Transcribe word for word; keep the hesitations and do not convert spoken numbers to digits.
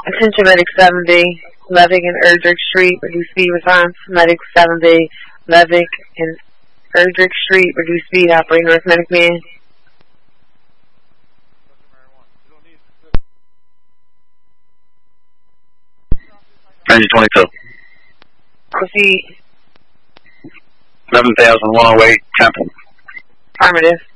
Attention Medic seventy, Levick and Erdrich Street, reduce speed response. Medic seventy, Levick and Erdrich Street, reduce speed, operate North Medic Man. Engine twenty-two. Proceed. eleven thousand one oh eight, Temple. Affirmative.